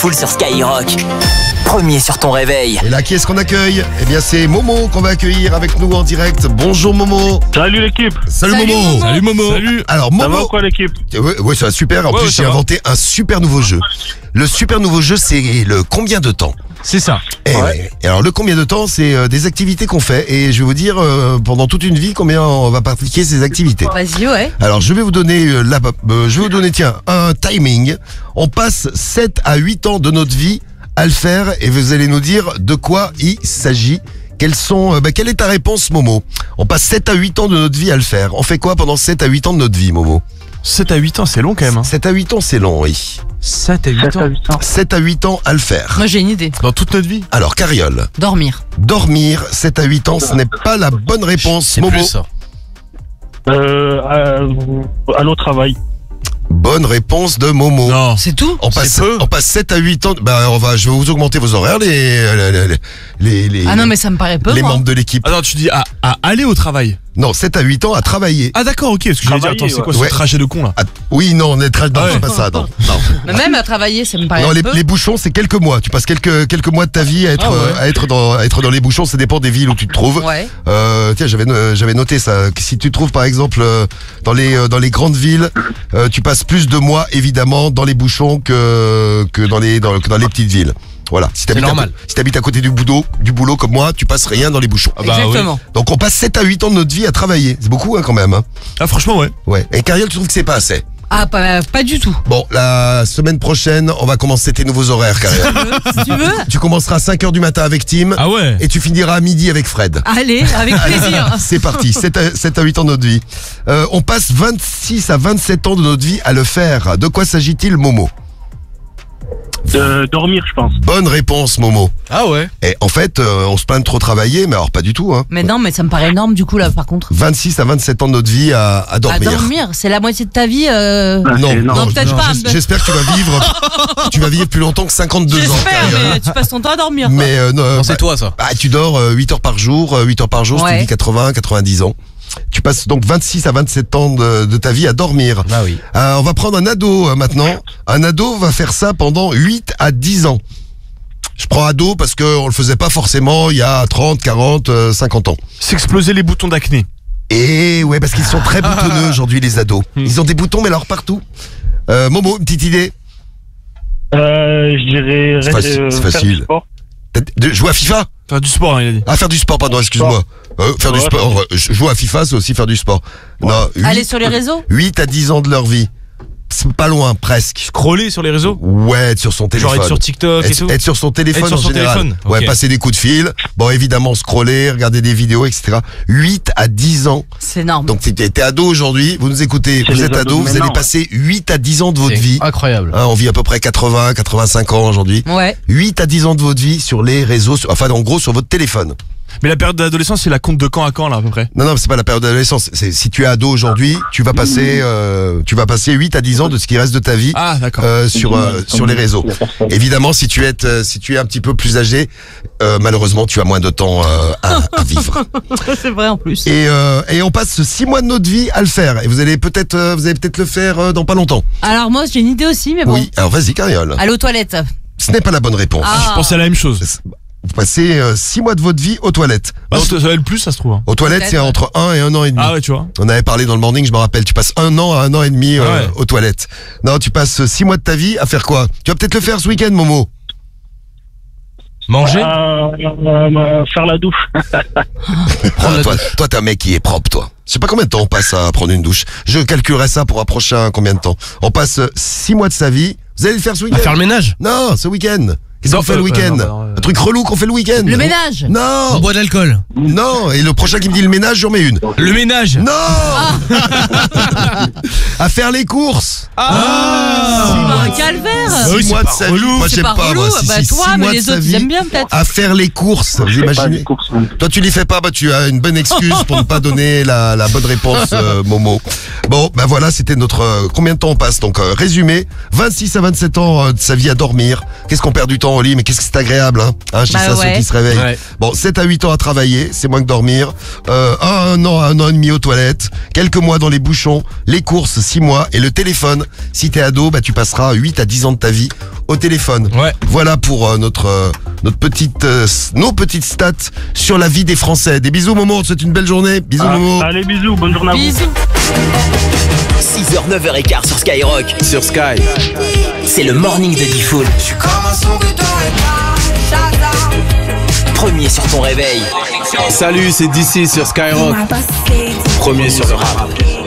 full sur Skyrock. Premier sur ton réveil. Et là, qui est-ce qu'on accueille? Eh bien, c'est Momo qu'on va accueillir avec nous en direct. Bonjour Momo. Salut l'équipe. Salut Momo. Salut Momo. Salut. Alors Ça va Momo. ou quoi l'équipe? Ouais, ça va super. En Ouais, plus, ça j'ai va. inventé un super nouveau jeu. Le super nouveau jeu, c'est le combien de temps? C'est ça. Ouais. Et alors, le combien de temps, c'est des activités qu'on fait. Et je vais vous dire, pendant toute une vie, combien on va pratiquer ces activités. Vas-y, ouais. Alors, je vais vous donner tiens, un timing. On passe 7 à 8 ans de notre vie à le faire et vous allez nous dire de quoi il s'agit. Quelle est ta réponse, Momo? On passe 7 à 8 ans de notre vie à le faire. On fait quoi pendant 7 à 8 ans de notre vie, Momo? 7 à 8 ans, c'est long quand même. 7 à 8 ans, c'est long, oui. 7 à 8 7 à ans. 8 ans. 7 à 8 ans à le faire. Moi, j'ai une idée. Dans toute notre vie. Alors, Cariole, Dormir. dormir, 7 à 8 ans, ce n'est pas la bonne réponse, Momo. ça. Allô travail. Bonne réponse de Momo. Non. C'est tout? On passe 7 à 8 ans. Je vais vous augmenter vos horaires, les Ah non, mais ça me paraît peu. les moi. membres de l'équipe. Attends, tu dis à aller au travail. Non, 7 à 8 ans à travailler. Ah d'accord, ok, parce que j'allais dire, attends, c'est quoi ce ouais. trajet de con là? Ah, oui, non, non, Ah ouais. c'est pas ça, non. Mais même à travailler, ça me paraît Non, peu. les bouchons, c'est quelques mois. Tu passes quelques mois de ta vie à être, à être dans les bouchons. Ça dépend des villes où tu te trouves. Ouais. Tiens, j'avais noté ça. Que si tu te trouves par exemple dans les grandes villes, tu passes plus de mois évidemment dans les bouchons que dans les petites villes. Voilà. Si t'habites normal. si t'habites à côté du boulot comme moi, tu passes rien dans les bouchons. Exactement. Donc on passe 7 à 8 ans de notre vie à travailler. C'est beaucoup quand même. Hein. Ah franchement ouais. Ouais. Et Cariole, tu trouves que c'est pas assez? Ah, pas du tout. Bon, la semaine prochaine, on va commencer tes nouveaux horaires, Cariole. Si tu veux. Tu commenceras à 5h du matin avec Tim. Ah ouais. Et tu finiras à midi avec Fred. Allez, avec plaisir. C'est parti, 7 à 8 ans de notre vie. On passe 26 à 27 ans de notre vie à le faire. De quoi s'agit-il, Momo? Dormir, je pense. Bonne réponse, Momo. Ah ouais. Et en fait, on se plaint de trop travailler, mais alors pas du tout. Hein. Mais non, mais ça me paraît énorme du coup là, par contre. 26 à 27 ans de notre vie à dormir. À dormir, c'est la moitié de ta vie. Non, c'est énorme. Non, peut-être pas. J'espère que tu vas vivre plus longtemps que 52 ans. J'espère, Cariole. mais tu passes ton temps à dormir. quoi. Mais non, c'est toi ça. tu dors 8 heures par jour, si Ouais. tu vis 80, 90 ans. Tu passes donc 26 à 27 ans de ta vie à dormir. Ah oui. On va prendre un ado maintenant. Un ado va faire ça pendant 8 à 10 ans. Je prends ado parce qu'on le faisait pas forcément il y a 30, 40, 50 ans. S'exploser les boutons d'acné. Et ouais, parce qu'ils sont très boutonneux aujourd'hui, les ados. Ils ont des boutons, mais alors partout. Momo, une petite idée? Je dirais C'est facile, c'est faire facile. du sport. Jouer à FIFA? Faire du sport, hein, il a dit. Ah, faire du sport, pardon, excuse-moi. Faire du Ouais, sport. Jouer à FIFA, c'est aussi faire du sport. Non, Aller sur les réseaux. 8 à 10 ans de leur vie. C'est pas loin, presque. Scroller sur les réseaux. Ouais, être sur son téléphone. Genre être sur TikTok et tout. Être sur son téléphone Être sur en son général. téléphone, Ouais, ok. passer des coups de fil. Bon, évidemment, scroller, regarder des vidéos, etc. 8 à 10 ans. C'est énorme. Donc, t'es ado aujourd'hui, vous nous écoutez, C'est vous les êtes ados ado, de vous allez maintenant, passer 8 à 10 ans de votre vie. Incroyable. Hein, on vit à peu près 80, 85 ans aujourd'hui. Ouais. 8 à 10 ans de votre vie sur les réseaux, enfin, en gros, sur votre téléphone. Mais la période d'adolescence, c'est la compte de quand à quand là à peu près? Non, c'est pas la période d'adolescence. Si tu es ado aujourd'hui, tu vas passer 8 à 10 ans de ce qui reste de ta vie. Ah d'accord. Sur les réseaux. Évidemment, si tu es un petit peu plus âgé, malheureusement, tu as moins de temps à vivre. C'est vrai en plus. Et on passe 6 mois de notre vie à le faire. Et vous allez peut-être le faire dans pas longtemps. Alors moi, j'ai une idée aussi, mais bon. Oui. Alors vas-y, Cariole. Aller aux toilettes. Ce n'est pas la bonne réponse. Ah. Je pensais à la même chose. Vous passez 6 mois de votre vie aux toilettes. Ah, ça va le plus, ça se trouve. Hein. Aux toilettes, Peut-être, c'est ouais. entre 1 et 1 an et demi. Ah ouais, tu vois. On avait parlé dans le morning, je me rappelle. Tu passes 1 an à 1 an et demi Ouais. aux toilettes. Non, tu passes 6 mois de ta vie à faire quoi? Tu vas peut-être le faire ce week-end, Momo. Manger. Faire la douche. Toi, t'es un mec qui est propre, toi. Je sais pas combien de temps on passe à prendre une douche. Je calculerai ça pour un prochain combien de temps. On passe 6 mois de sa vie. Vous allez le faire ce week-end? le ménage. Non, ce week-end. Qu'est-ce Non, qu'on fait le week-end? non. Un truc relou qu'on fait le week-end. Le ménage. Non. boit de l'alcool. Non. Et le prochain qui me dit le ménage, j'en mets une. Le ménage. Non. À faire les courses. C'est un calvaire. 6 mois de sa vie. Moi, C'est j'aime pas pas, relou. moi. Si, Bah si, toi, 6 mais mois de les sa autres, ils vie aiment bien peut-être. à faire les courses. Vous Pas imaginez? les courses, ouais. Toi, tu les fais pas, tu as une bonne excuse pour ne pas donner la bonne réponse, Momo. Bon, ben voilà, c'était notre combien de temps on passe. Donc, résumé, 26 à 27 ans de sa vie à dormir. Qu'est-ce qu'on perd du temps au lit, mais qu'est-ce que c'est agréable, hein. Hein, chez Bah ça, ouais. ceux qui se réveillent. Ouais. Bon, 7 à 8 ans à travailler, c'est moins que dormir. Un an et demi aux toilettes. Quelques mois dans les bouchons. Les courses, 6 mois. Et le téléphone, si t'es ado, bah tu passeras 8 à 10 ans de ta vie au téléphone. Ouais. Voilà pour nos petites stats sur la vie des Français. Des bisous, Momo. On te souhaite une belle journée. Bisous, Momo. Allez, bisous, bonne journée à vous. Bisous. 6h, 9h15 sur Skyrock. Sur Sky. C'est le morning de Diffoul. Premier sur ton réveil. Salut, c'est DC sur Skyrock. Premier sur le rap.